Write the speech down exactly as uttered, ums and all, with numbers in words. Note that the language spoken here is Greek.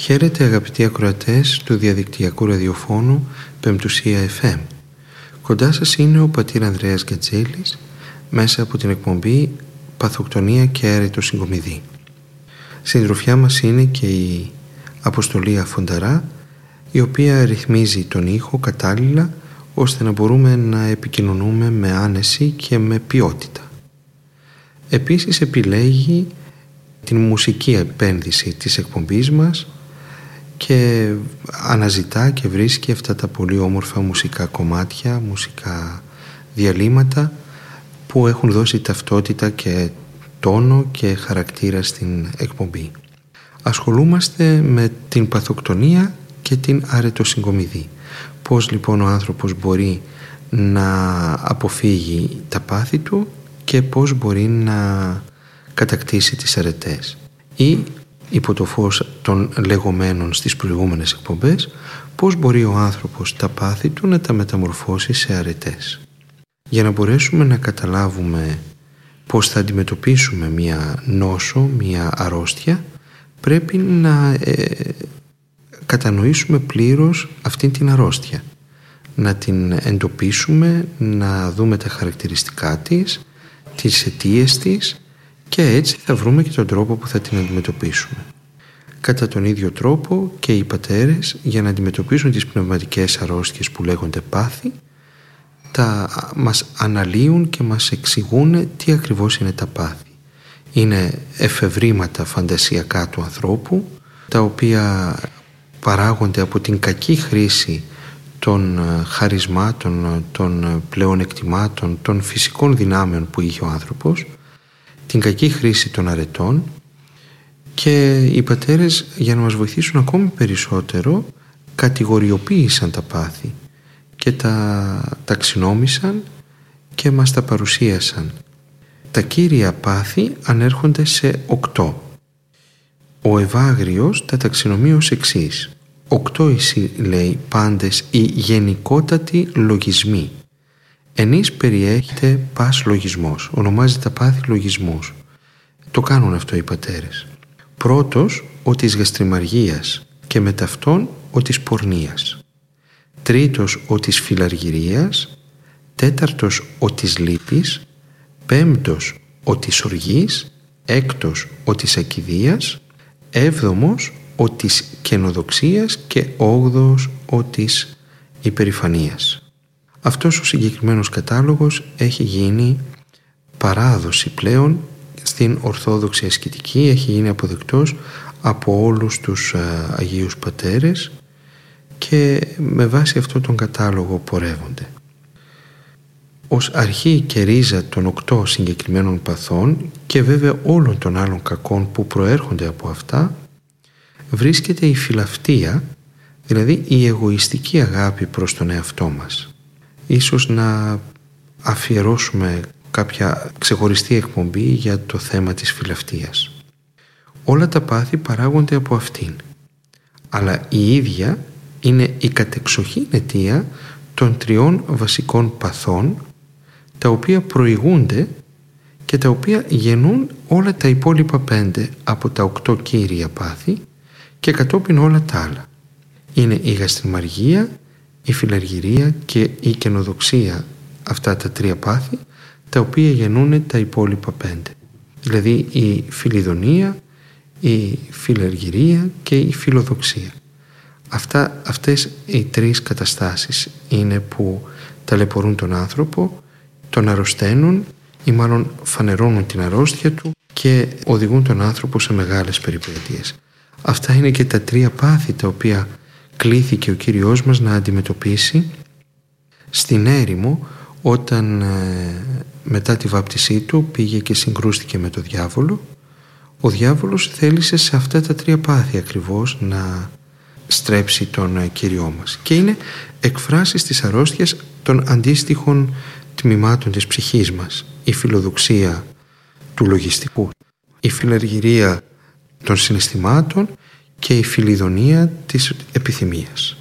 Χαίρετε αγαπητοί ακροατές του διαδικτυακού ραδιοφώνου Πεμπτουσία εφ εμ. Κοντά σας είναι ο πατήρ Ανδρέας Γκατζέλης μέσα από την εκπομπή Παθοκτονία και Άρετο Συγκομιδή. Συντροφιά μας είναι και η Αποστολή Αφονταρά, η οποία ρυθμίζει τον ήχο κατάλληλα ώστε να μπορούμε να επικοινωνούμε με άνεση και με ποιότητα. Επίσης επιλέγει την μουσική επένδυση της εκπομπής μας και αναζητά και βρίσκει αυτά τα πολύ όμορφα μουσικά κομμάτια, μουσικά διαλύματα που έχουν δώσει ταυτότητα και τόνο και χαρακτήρα στην εκπομπή. Ασχολούμαστε με την παθοκτονία και την αρετοσυγκομιδή. Πώς λοιπόν ο άνθρωπος μπορεί να αποφύγει τα πάθη του και πώς μπορεί να κατακτήσει τις αρετές. Ή υπό το φως των λεγόμενων στις προηγούμενες εκπομπές, πώς μπορεί ο άνθρωπος τα πάθη του να τα μεταμορφώσει σε αρετές. Για να μπορέσουμε να καταλάβουμε πώς θα αντιμετωπίσουμε μία νόσο, μία αρρώστια, πρέπει να ε, κατανοήσουμε πλήρως αυτή την αρρώστια. Να την εντοπίσουμε, να δούμε τα χαρακτηριστικά της, τις αιτίες της, και έτσι θα βρούμε και τον τρόπο που θα την αντιμετωπίσουμε. Κατά τον ίδιο τρόπο και οι πατέρες, για να αντιμετωπίσουν τις πνευματικές αρρώστιες που λέγονται πάθη, τα μας αναλύουν και μας εξηγούν τι ακριβώς είναι τα πάθη. Είναι εφευρήματα φαντασιακά του ανθρώπου, τα οποία παράγονται από την κακή χρήση των χαρισμάτων, των πλεονεκτημάτων, των φυσικών δυνάμεων που είχε ο άνθρωπος, την κακή χρήση των αρετών, και οι πατέρες, για να μας βοηθήσουν ακόμη περισσότερο, κατηγοριοποίησαν τα πάθη και τα ταξινόμησαν και μας τα παρουσίασαν. Τα κύρια πάθη ανέρχονται σε οκτώ. Ο Ευάγριος τα ταξινομεί ως εξής: οκτώ εις, λέει, πάντες οι γενικότατοι λογισμοί. Ενής περιέχεται πας λογισμός. Ονομάζει τα πάθη λογισμούς. Το κάνουν αυτό οι πατέρες. Πρώτος, ο της γαστριμαργίας, και με ταυτόν ο της πορνείας. Τρίτος, ο της φιλαργυρίας. Τέταρτος, ο της λύπης. Πέμπτος, ο της οργής. Έκτος, ο της ακηδείας. Έβδομος, ο της καινοδοξίας. Και όγδοος, ο της υπερηφανίας. Αυτός ο συγκεκριμένος κατάλογος έχει γίνει παράδοση πλέον στην Ορθόδοξη ασκητική, έχει γίνει αποδεκτός από όλους τους α, Αγίους Πατέρες, και με βάση αυτόν τον κατάλογο πορεύονται. Ως αρχή και ρίζα των οκτώ συγκεκριμένων παθών και βέβαια όλων των άλλων κακών που προέρχονται από αυτά, βρίσκεται η φιλαυτία, δηλαδή η εγωιστική αγάπη προς τον εαυτό μας. Ίσως να αφιερώσουμε κάποια ξεχωριστή εκπομπή για το θέμα της φιλαυτίας. Όλα τα πάθη παράγονται από αυτήν, αλλά η ίδια είναι η κατεξοχήν αιτία των τριών βασικών παθών, τα οποία προηγούνται και τα οποία γεννούν όλα τα υπόλοιπα πέντε από τα οκτώ κύρια πάθη και κατόπιν όλα τα άλλα. Είναι η γαστριμαργία, η φιλαργυρία και η καινοδοξία, αυτά τα τρία πάθη, τα οποία γεννούν τα υπόλοιπα πέντε. Δηλαδή η φιλιδονία, η φιλαργυρία και η φιλοδοξία. Αυτά, αυτές οι τρεις καταστάσεις είναι που ταλαιπωρούν τον άνθρωπο, τον αρρωσταίνουν ή μάλλον φανερώνουν την αρρώστια του και οδηγούν τον άνθρωπο σε μεγάλες περιπέτειες. Αυτά είναι και τα τρία πάθη τα οποία κλήθηκε ο Κύριος μας να αντιμετωπίσει στην έρημο, όταν ε, μετά τη βάπτισή του πήγε και συγκρούστηκε με τον διάβολο. Ο διάβολος θέλησε σε αυτά τα τρία πάθη ακριβώς να στρέψει τον ε, Κύριό μας, και είναι εκφράσεις της αρρώστιας των αντίστοιχων τμήματων της ψυχής μας. Η φιλοδοξία του λογιστικού, η φιλαργυρία των συναισθημάτων και η φιλιδονία της επιθυμίας.